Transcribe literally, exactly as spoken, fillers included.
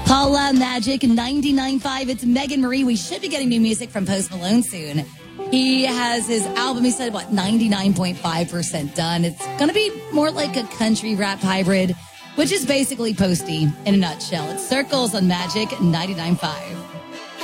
Paula Magic ninety-nine point five. It's Megan Marie. We should be getting new music from Post Malone soon. He has his album, he said, what, ninety-nine point five percent done. It's going to be more like a country rap hybrid, which is basically Posty in a nutshell. It's Circles on Magic ninety-nine point five.